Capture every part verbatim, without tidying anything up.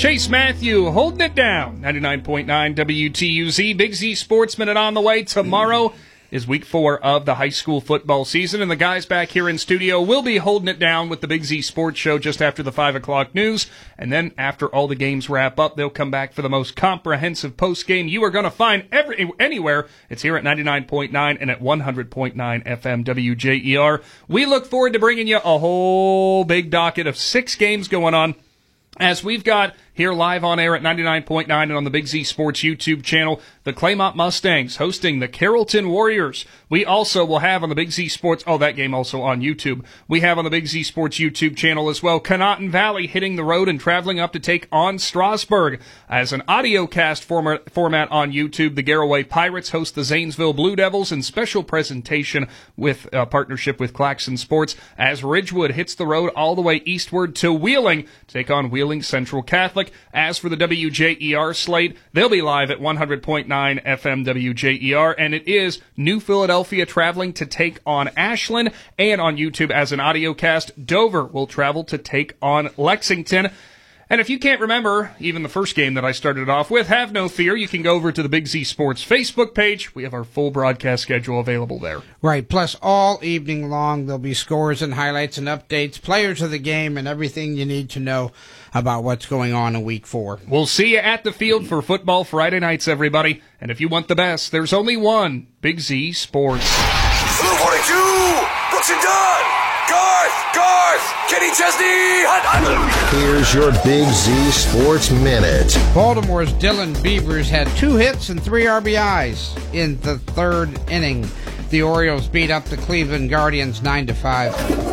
Chase Matthew holding it down. ninety-nine point nine W T U Z. Big Z Sports Minute on the way. Tomorrow is week four of the high school football season, and the guys back here in studio will be holding it down with the Big Z Sports Show just after the five o'clock news. And then after all the games wrap up, they'll come back for the most comprehensive post-game you are going to find every, anywhere. It's here at ninety-nine point nine and at one hundred point nine F M W J E R. We look forward to bringing you a whole big docket of six games going on, as we've got here live on air at ninety-nine point nine and on the Big Z Sports YouTube channel, the Claymont Mustangs hosting the Carrollton Warriors. We also will have on the Big Z Sports, oh, that game also on YouTube. We have on the Big Z Sports YouTube channel as well, Conotton Valley hitting the road and traveling up to take on Strasburg. As an audio cast format, format on YouTube, the Garraway Pirates host the Zanesville Blue Devils in special presentation with a uh, partnership with Claxon Sports, as Ridgewood hits the road all the way eastward to Wheeling to take on Wheeling Central Catholic. As for the W J E R slate, they'll be live at one hundred point nine F M W J E R, and it is New Philadelphia traveling to take on Ashland, and on YouTube as an audio cast, Dover will travel to take on Lexington. And if you can't remember even the first game that I started off with, have no fear. You can go over to the Big Z Sports Facebook page. We have our full broadcast schedule available there. Right. Plus, all evening long, there'll be scores and highlights and updates, players of the game, and everything you need to know about what's going on in week four. We'll see you at the field for football Friday nights, everybody. And if you want the best, there's only one Big Z Sports. Blue forty-two, Brooks and Dunn. Garth, Garth, Kenny Chesney, Hunt, Hunt. Here's your Big Z Sports Minute. Baltimore's Dylan Beavers had two hits and three R B Is in the third inning. The Orioles beat up the Cleveland Guardians nine to five.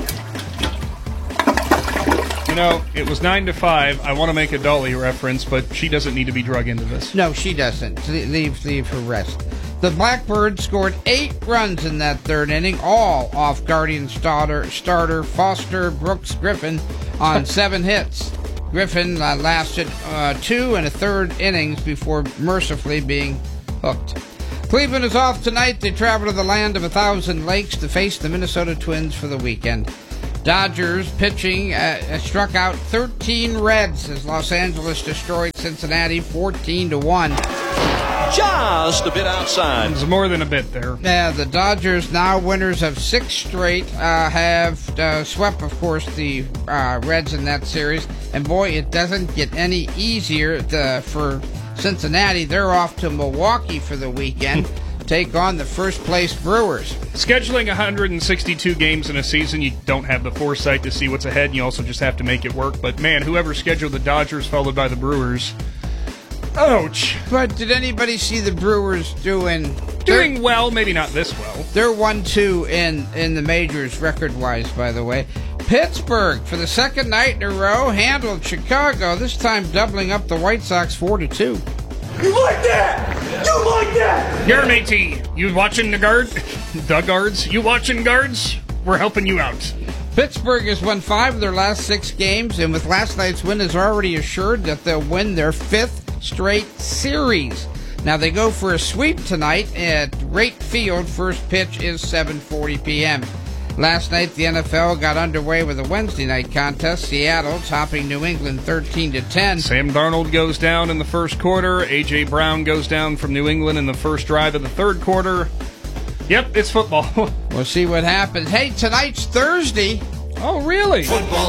You know, it was nine to five. I want to make a Dolly reference, but she doesn't need to be drug into this. No, she doesn't. Leave, leave her rest. The Blackbirds scored eight runs in that third inning, all off Guardian starter, starter Foster Brooks Griffin on seven hits. Griffin uh, lasted uh, two and a third innings before mercifully being hooked. Cleveland is off tonight. They travel to the land of a thousand lakes to face the Minnesota Twins for the weekend. Dodgers pitching uh, struck out thirteen Reds as Los Angeles destroyed Cincinnati fourteen to one. Just a bit outside. It's more than a bit there. Yeah, the Dodgers, now winners of six straight, uh, have uh, swept, of course, the uh, Reds in that series. And boy, it doesn't get any easier to, for Cincinnati. They're off to Milwaukee for the weekend. Take on the first-place Brewers. Scheduling one hundred sixty-two games in a season, you don't have the foresight to see what's ahead, and you also just have to make it work. But, man, whoever scheduled the Dodgers followed by the Brewers, ouch. But did anybody see the Brewers doing... Doing well, maybe not this well. They're one two in, in the majors, record-wise, by the way. Pittsburgh, for the second night in a row, handled Chicago, this time doubling up the White Sox four to two. You like that? You like that? Here, matey, you watching the guard? The guards? You watching guards? We're helping you out. Pittsburgh has won five of their last six games, and with last night's win is already assured that they'll win their fifth straight series. Now they go for a sweep tonight at Rate Field. First pitch is seven forty p.m. Last night the N F L got underway with a Wednesday night contest. Seattle topping New England thirteen to ten. Sam Darnold goes down in the first quarter. A J. Brown goes down from New England in the first drive of the third quarter. Yep, it's football. We'll see what happens. Hey, tonight's Thursday. Oh, really? Football